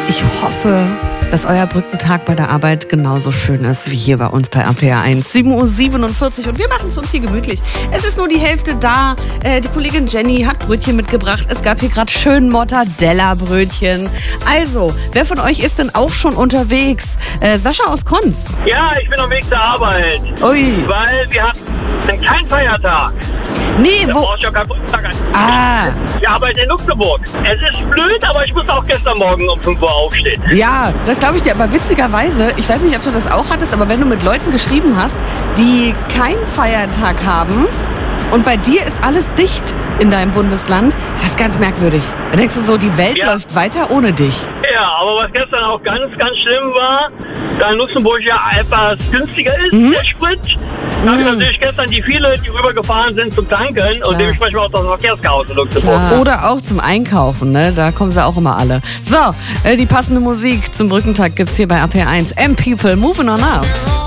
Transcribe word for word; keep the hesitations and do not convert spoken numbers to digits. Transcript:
Ich hoffe, dass euer Brückentag bei der Arbeit genauso schön ist wie hier bei uns bei A P R eins. sieben Uhr siebenundvierzig und wir machen es uns hier gemütlich. Es ist nur die Hälfte da. Äh, die Kollegin Jenny hat Brötchen mitgebracht. Es gab hier gerade schön Mortadella-Brötchen. Also, wer von euch ist denn auch schon unterwegs? Äh, Sascha aus Konz. Ja, ich bin am Weg zur Arbeit. Ui. Weil wir hatten keinen Feiertag. Nee, Da wo... brauche ich ja keinen Brückentag an. Ah, Ich arbeite in Luxemburg. Es ist blöd, aber ich muss auch gestern Morgen um fünf Uhr aufstehen. ja, das glaube ich dir. Aber witzigerweise, ich weiß nicht, ob du das auch hattest, aber wenn du mit Leuten geschrieben hast, die keinen Feiertag haben und bei dir ist alles dicht in deinem Bundesland, ist das ganz merkwürdig. Da denkst du so, die Welt Ja. läuft weiter ohne dich. Ja, aber was gestern auch ganz, ganz schlimm war, da in Luxemburg ja etwas günstiger ist, Mhm. der Sprit, da habe ich Mhm. natürlich gestern die viele, die rübergefahren sind zum Tanken Klar. und dementsprechend auch das Verkehrschaos in Luxemburg. Klar. Oder auch zum Einkaufen, ne? Da kommen sie auch immer alle. So, äh, die passende Musik zum Brückentag gibt's hier bei A P R eins. M-People, moving on up.